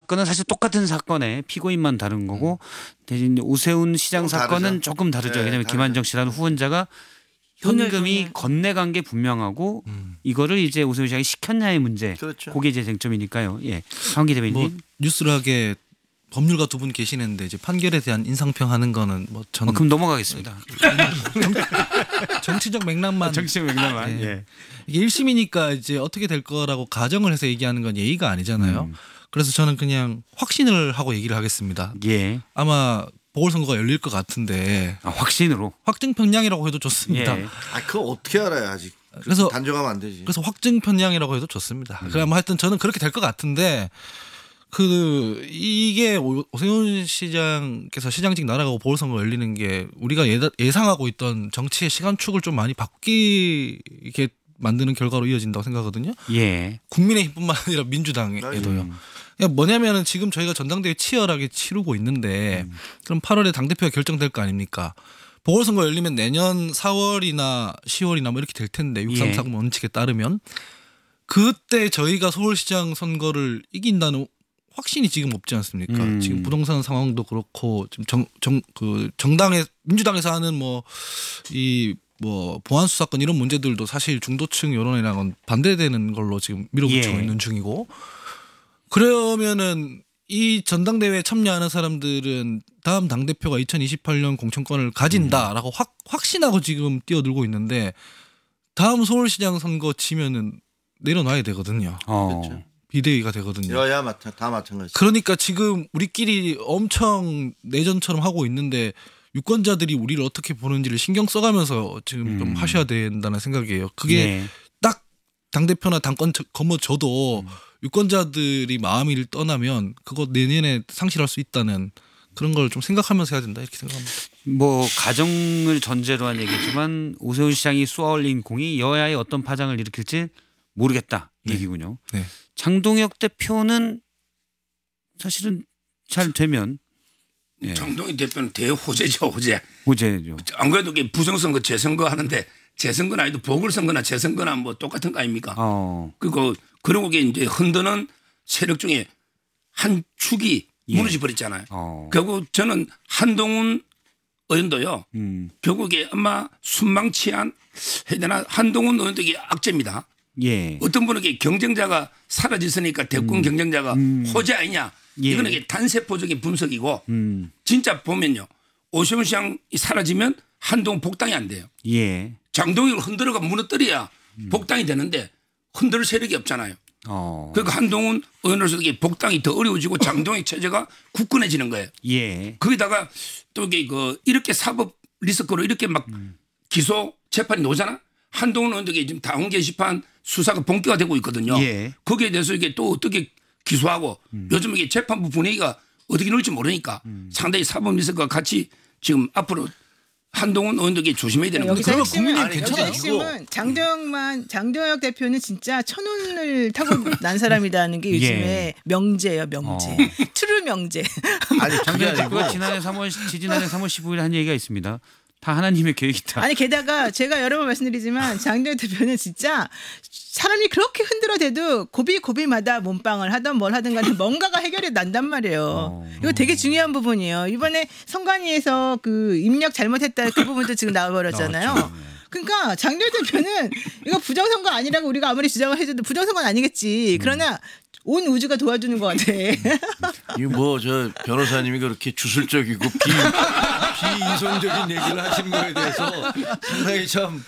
사건은 사실 똑같은 사건에 피고인만 다른 거고 대신 오세훈 시장 사건은 다르죠. 조금 다르죠. 네, 왜냐하면 다르죠. 김한정 씨라는 후원자가 현금이 건네간 게 분명하고 이거를 이제 오세훈 시장이 시켰냐의 문제. 그렇죠. 그게 이제 쟁점이니까요. 예, 황기 대변인. 뭐 뉴스락에 법률가 두 분 계시는데 이제 판결에 대한 인상평하는 거는 뭐 저는 그럼 넘어가겠습니다. 정치적 맥락만 정치적 맥락만. 네. 예. 이게 1심이니까 이제 어떻게 될 거라고 가정을 해서 얘기하는 건 예의가 아니잖아요. 그래서 저는 그냥 확신을 하고 얘기를 하겠습니다. 예. 아마 보궐선거가 열릴 것 같은데 확신으로. 확정 편향이라고 해도 좋습니다. 예. 그거 어떻게 알아요 아직. 그래서 단정하면 안 되지. 그래서 확정 편향이라고 해도 좋습니다. 그럼 하여튼 저는 그렇게 될 것 같은데 이게 오세훈 시장께서 시장직 나라가고 보궐선거 열리는 게 우리가 예상하고 있던 정치의 시간축을 좀 많이 바뀌게 만드는 결과로 이어진다고 생각하거든요. 예. 국민의힘뿐만 아니라 민주당에도요. 그러니까 뭐냐면은 지금 저희가 전당대회 치열하게 치르고 있는데 그럼 8월에 당대표가 결정될 거 아닙니까? 보궐선거 열리면 내년 4월이나 10월이나 뭐 이렇게 될 텐데 6.340 원칙에 따르면 그때 저희가 서울시장 선거를 이긴다는 확신이 지금 없지 않습니까? 지금 부동산 상황도 그렇고 지금 정당의 민주당에서 하는 보안 수사권 이런 문제들도 사실 중도층 여론이랑은 반대되는 걸로 지금 밀어붙이고 있는 중이고 그러면은 이 전당대회에 참여하는 사람들은 다음 당대표가 2028년 공천권을 가진다라고 확신하고 지금 뛰어들고 있는데 다음 서울시장 선거 치면은 내려놔야 되거든요. 그렇죠. 비대위가 되거든요. 여야 다 마찬가지. 그러니까 지금 우리끼리 엄청 내전처럼 하고 있는데 유권자들이 우리를 어떻게 보는지를 신경 써가면서 지금 좀 하셔야 된다는 생각이에요. 그게 딱 당대표나 당권 거머져도 유권자들이 마음을 떠나면 그거 내년에 상실할 수 있다는 그런 걸 좀 생각하면서 해야 된다 이렇게 생각합니다. 뭐 가정을 전제로 한 얘기지만 오세훈 시장이 쏘아올린 공이 여야의 어떤 파장을 일으킬지 모르겠다 얘기군요. 네. 장동혁 대표는 사실은 잘 되면 장동혁 대표는 대호재죠, 호재. 호재죠. 안 그래도 부정선거 재선거 하는데 재선거는 아니도 보궐선거나 재선거나 뭐 똑같은 거 아닙니까? 그리고 이제 흔드는 세력 중에 한 축이 무너져 버렸잖아요. 결국 저는 한동훈 의원도요. 결국에 아마 순망치한 해야 되나 한동훈 의원도 이게 악재입니다. 예. 어떤 분은 경쟁자가 사라졌으니까 대권 경쟁자가 호재 아니냐. 이거는 이게 단세포적인 분석이고 진짜 보면요. 오세훈 시장이 사라지면 한동훈 복당이 안 돼요. 예. 장동혁을 흔들어가 무너뜨려야 복당이 되는데 흔들 세력이 없잖아요. 그러니까 한동훈 의원으로서 이게 복당이 더 어려워지고 장동혁 체제가 굳건해지는 거예요. 예. 거기다가 또 이게 이렇게 사법 리스크로 이렇게 막 기소 재판이 나오잖아. 한동훈 의원도 지금 다운 게시판 수사가 본격화되고 있거든요. 예. 거기에 대해서 이게 또 어떻게 기소하고 요즘 이게 재판부 분위기가 어떻게 놀지 모르니까 상당히 사법 리스크가 같이 지금 앞으로 한동훈 의원도 조심해야 되는 거죠. 여기서 핵심은 장동혁 대표는 진짜 천운을 타고 난 사람이라는 게 요즘에 명제예요, 명제. 트루 명제. 아니 장동혁 대표가 지지난해 3월 15일 한 얘기가 있습니다. 다 하나님의 계획이다. 아니 게다가 제가 여러 번 말씀드리지만 장동혁 대표는 진짜 사람이 그렇게 흔들어대도 고비마다 몸빵을 하든 뭘 하든 간에 뭔가가 해결이 난단 말이에요. 이거 되게 중요한 부분이에요. 이번에 선관위에서 그 입력 잘못했다 그 부분도 지금 나와버렸잖아요. 그러니까 장동혁 대표는 이거 부정선거 아니라고 우리가 아무리 주장을 해줘도 부정선거는 아니겠지. 그러나 온 우주가 도와주는 것 같아. 이거 저 변호사님이 그렇게 주술적이고 비이성적인 얘기를 하시는 거에 대해서 상당히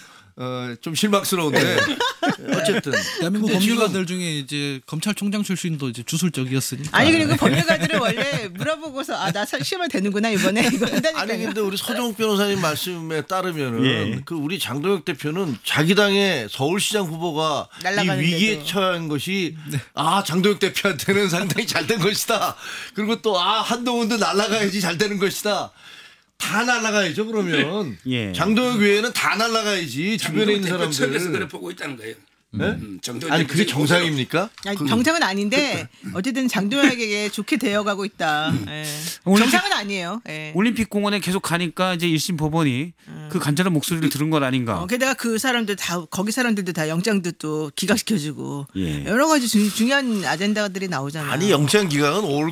좀 실망스러운데 어쨌든 대한민국 법률가들 중에 이제 검찰총장 출신도 이제 주술적이었으니까. 아니 그리고 법률가들은 원래 물어보고서 나 시험을 되는구나 이번에 이거 한다니까. 아니 근데 우리 서정욱 변호사님 말씀에 따르면은 그 우리 장동혁 대표는 자기 당의 서울시장 후보가 이 위기에 처한 것이 장동혁 대표한테는 상당히 잘 된 것이다. 그리고 또 한동훈도 날아가야지 잘 되는 것이다. 다 날아가야죠 그러면. 장동혁 외에는 다 날아가야지 주변에 있는 사람들. 처음에서 그래 보고 있다는 거예요. 네? 아니 그게 정상입니까? 아니, 정상은 아닌데 어쨌든 장동혁에게 좋게 되어가고 있다. 정상은 아니에요. 올림픽 공원에 계속 가니까 이제 1심 법원이 그 간절한 목소리를 들은 건 아닌가. 게다가 그 사람들 다 거기 사람들도 다 영장도 또 기각시켜주고 여러 가지 중요한 아젠다들이 나오잖아요. 아니 영장 기각은